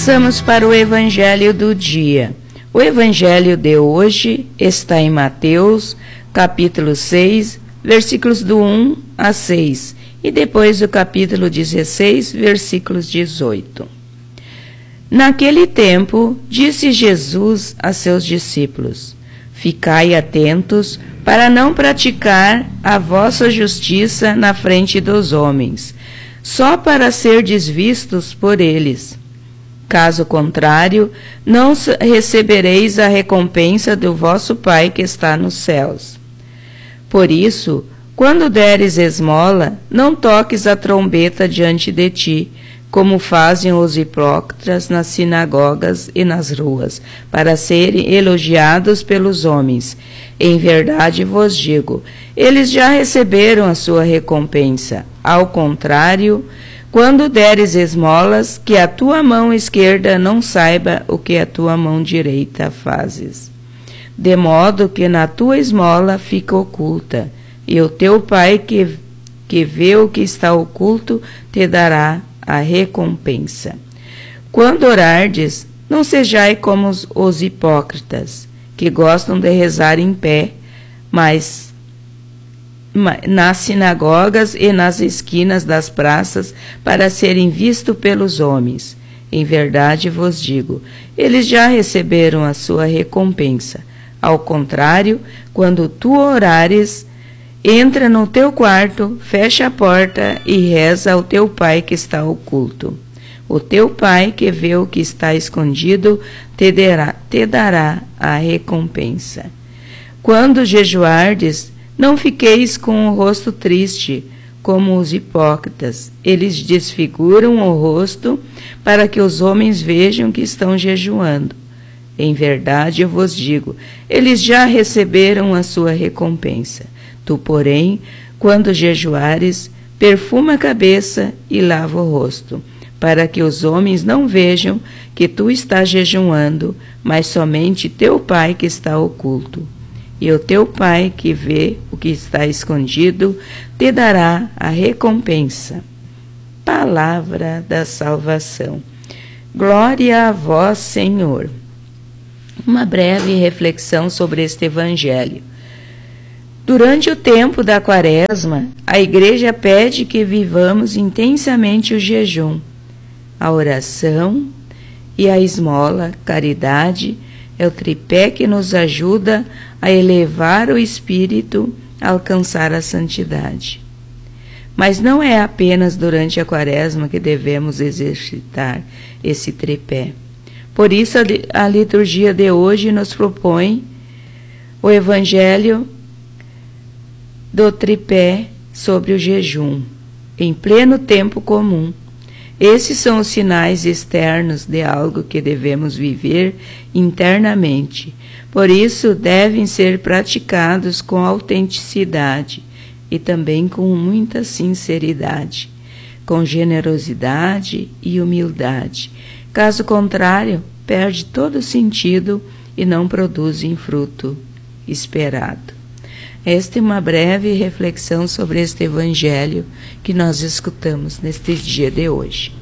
Passamos para o Evangelho do dia. O Evangelho de hoje está em Mateus, capítulo 6, versículos do 1 a 6, e depois do capítulo 16, versículos 18. Naquele tempo, disse Jesus a seus discípulos: Ficai atentos para não praticar a vossa justiça na frente dos homens, só para serdes vistos por eles. Caso contrário, não recebereis a recompensa do vosso Pai que está nos céus. Por isso, quando deres esmola, não toques a trombeta diante de ti, como fazem os hipócritas nas sinagogas e nas ruas, para serem elogiados pelos homens. Em verdade vos digo, eles já receberam a sua recompensa. Ao contrário, quando deres esmolas, que a tua mão esquerda não saiba o que a tua mão direita fazes. De modo que na tua esmola fica oculta, e o teu Pai que vê o que está oculto te dará a recompensa. Quando orardes, não sejais como os hipócritas, que gostam de rezar em pé, mas nas sinagogas e nas esquinas das praças, para serem vistos pelos homens. Em verdade vos digo, eles já receberam a sua recompensa. Ao contrário, quando tu orares, entra no teu quarto, fecha a porta e reza ao teu Pai que está oculto. O teu Pai que vê o que está escondido te dará a recompensa. Quando jejuardes, não fiqueis com o rosto triste, como os hipócritas. Eles desfiguram o rosto para que os homens vejam que estão jejuando. Em verdade eu vos digo, eles já receberam a sua recompensa. Tu, porém, quando jejuares, perfuma a cabeça e lava o rosto, para que os homens não vejam que tu estás jejuando, mas somente teu Pai que está oculto. E o teu Pai que vê o que está escondido te dará a recompensa. Palavra da salvação. Glória a vós, Senhor. Uma breve reflexão sobre este Evangelho. Durante o tempo da Quaresma, a Igreja pede que vivamos intensamente o jejum, a oração e a esmola, caridade, é o tripé que nos ajuda a elevar o espírito a alcançar a santidade. Mas não é apenas durante a Quaresma que devemos exercitar esse tripé. Por isso a liturgia de hoje nos propõe o Evangelho do tripé sobre o jejum, em pleno tempo comum. Esses são os sinais externos de algo que devemos viver internamente. Por isso, devem ser praticados com autenticidade e também com muita sinceridade, com generosidade e humildade. Caso contrário, perde todo o sentido e não produzem fruto esperado. Esta é uma breve reflexão sobre este Evangelho que nós escutamos neste dia de hoje.